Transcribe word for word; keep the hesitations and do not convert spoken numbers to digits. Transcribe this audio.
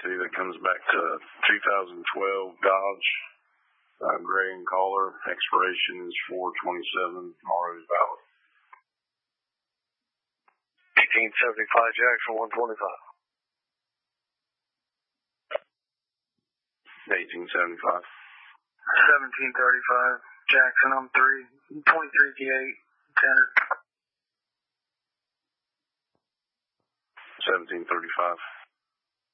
two. That comes back to two thousand twelve Dodge, uh, gray in color. Expiration is four twenty-seven. R O is valid. eighteen seventy-five Jackson, one twenty-five. eighteen seventy-five. seventeen thirty-five Jackson, I'm three. twenty-three T eight, Tanner. seventeen thirty-five.